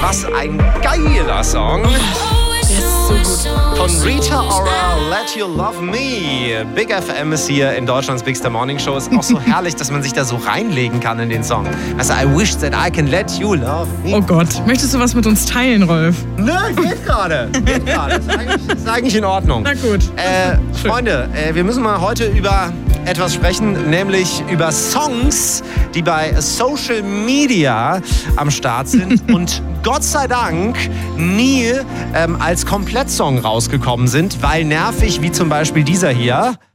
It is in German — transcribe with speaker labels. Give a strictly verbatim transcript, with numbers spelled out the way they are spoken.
Speaker 1: Was ein geiler Song.
Speaker 2: Der ist so gut.
Speaker 1: Von Rita Ora, Let You Love Me. Big F M ist hier in Deutschlands Big Star Morning Show. Ist auch so herrlich, dass man sich da so reinlegen kann in den Song. Also, I wish that I can let you love me.
Speaker 2: Oh Gott, möchtest du was mit uns teilen, Rolf?
Speaker 1: Nö, geht gerade. Geht gerade. Das ist eigentlich, das ist eigentlich in Ordnung.
Speaker 2: Na gut.
Speaker 1: Äh, Freunde, äh, wir müssen mal heute über etwas sprechen, nämlich über Songs, die bei Social Media am Start sind und Gott sei Dank nie ähm, als Komplettsong rausgekommen sind, weil nervig wie zum Beispiel dieser hier.